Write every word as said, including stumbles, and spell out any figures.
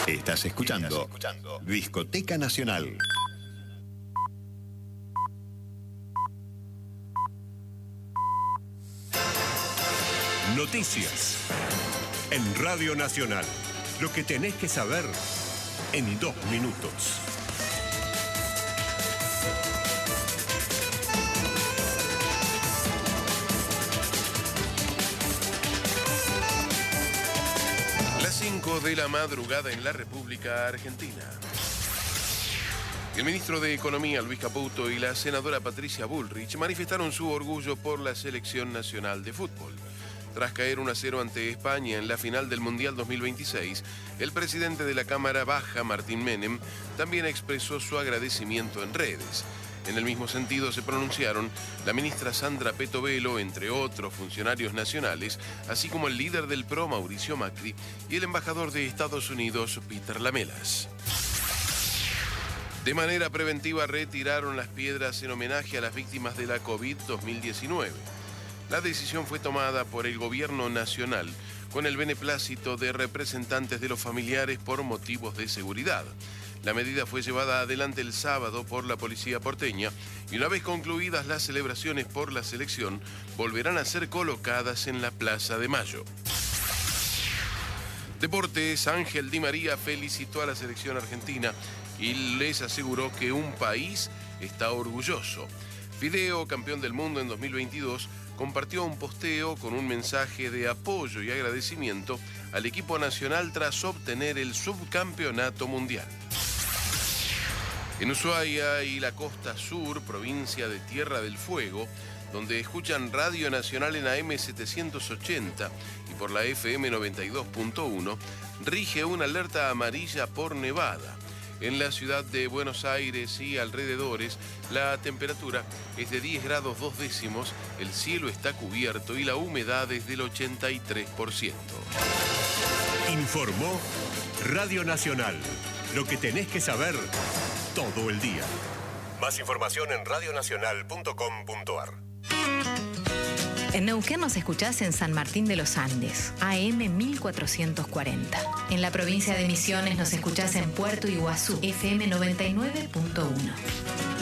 Estás escuchando Discoteca Nacional. Noticias en Radio Nacional. Lo que tenés que saber en dos minutos. Las cinco de la madrugada en la República Argentina. El ministro de Economía, Luis Caputo, y la senadora Patricia Bullrich manifestaron su orgullo por la selección nacional de fútbol. Tras caer uno a cero ante España en la final del Mundial dos mil veintiséis, el presidente de la Cámara Baja, Martín Menem, también expresó su agradecimiento en redes. En el mismo sentido se pronunciaron la ministra Sandra Petovelo, entre otros funcionarios nacionales, así como el líder del P R O, Mauricio Macri, y el embajador de Estados Unidos, Peter Lamelas. De manera preventiva retiraron las piedras en homenaje a las víctimas de la COVID dos mil diecinueve. La decisión fue tomada por el gobierno nacional con el beneplácito de representantes de los familiares por motivos de seguridad. La medida fue llevada adelante el sábado por la policía porteña y una vez concluidas las celebraciones por la selección, volverán a ser colocadas en la Plaza de Mayo. Deportes, Ángel Di María felicitó a la selección argentina y les aseguró que un país está orgulloso. Fideo, campeón del mundo en dos mil veintidós, compartió un posteo con un mensaje de apoyo y agradecimiento al equipo nacional tras obtener el subcampeonato mundial. En Ushuaia y la costa sur, provincia de Tierra del Fuego, donde escuchan Radio Nacional en A M setecientos ochenta y por la F M noventa y dos punto uno, rige una alerta amarilla por nevada. En la ciudad de Buenos Aires y alrededores, la temperatura es de diez grados dos décimos, el cielo está cubierto y la humedad es del ochenta y tres por ciento. Informó Radio Nacional. Lo que tenés que saber todo el día. Más información en radio nacional punto com punto ar. En Neuquén nos escuchás en San Martín de los Andes, A M mil cuatrocientos cuarenta. En la provincia de Misiones nos escuchás en Puerto Iguazú, F M noventa y nueve punto uno.